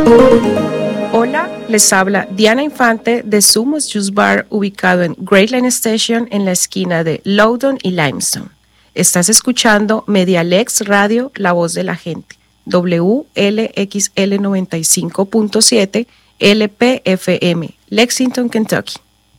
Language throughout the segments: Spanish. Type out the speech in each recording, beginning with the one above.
Hola, les habla Diana Infante de Sumos Juice Bar, ubicado en Great Line Station en la esquina de Loudoun y Limestone. Estás escuchando Medialex Radio, la voz de la gente, WLXL 95.7 LPFM, Lexington, Kentucky.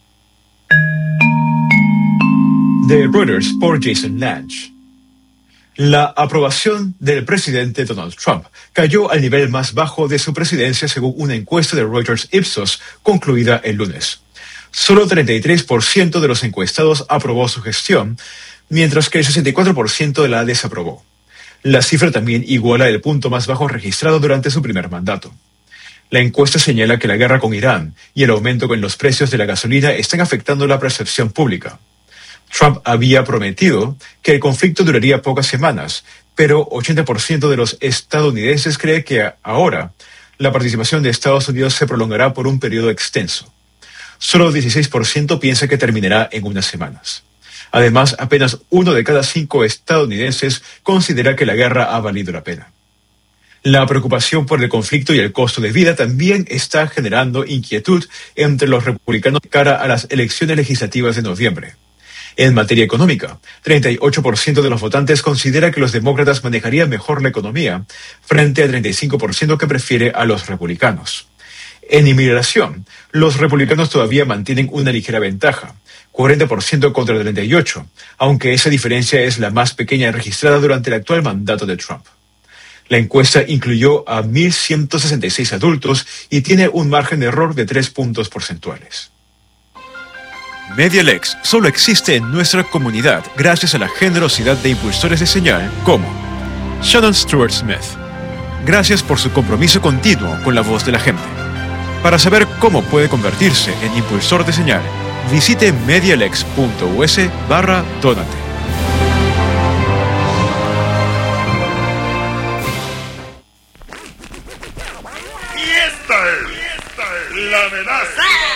De Reuters por Jason Lange. La aprobación del presidente Donald Trump cayó al nivel más bajo de su presidencia según una encuesta de Reuters Ipsos concluida el lunes. Solo 33% de los encuestados aprobó su gestión, mientras que el 64% la desaprobó. La cifra también iguala el punto más bajo registrado durante su primer mandato. La encuesta señala que la guerra con Irán y el aumento en los precios de la gasolina están afectando la percepción pública. Trump había prometido que el conflicto duraría pocas semanas, pero 80% de los estadounidenses cree que ahora la participación de Estados Unidos se prolongará por un periodo extenso. Solo 16% piensa que terminará en unas semanas. Además, apenas 1 de cada 5 estadounidenses considera que la guerra ha valido la pena. La preocupación por el conflicto y el costo de vida también está generando inquietud entre los republicanos de cara a las elecciones legislativas de noviembre. En materia económica, 38% de los votantes considera que los demócratas manejarían mejor la economía, frente al 35% que prefiere a los republicanos. En inmigración, los republicanos todavía mantienen una ligera ventaja, 40% contra 38%, aunque esa diferencia es la más pequeña registrada durante el actual mandato de Trump. La encuesta incluyó a 1.166 adultos y tiene un margen de error de 3 puntos porcentuales. Medialex solo existe en nuestra comunidad gracias a la generosidad de impulsores de señal como Shannon Stewart Smith. Gracias por su compromiso continuo con la voz de la gente. Para saber cómo puede convertirse en impulsor de señal, visite medialex.us/donate. Y esta es la amenaza.